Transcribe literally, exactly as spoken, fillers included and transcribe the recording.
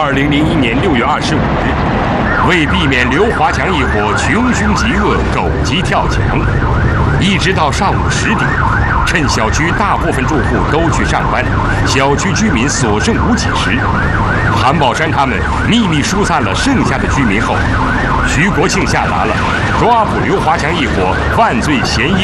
二零零一年六月二十五日，为避免刘华强一伙穷凶极恶、狗急跳墙，一直到上午十点，趁小区大部分住户都去上班，小区居民所剩无几时，韩宝山他们秘密疏散了剩下的居民后，徐国庆下达了抓捕刘华强一伙犯罪嫌疑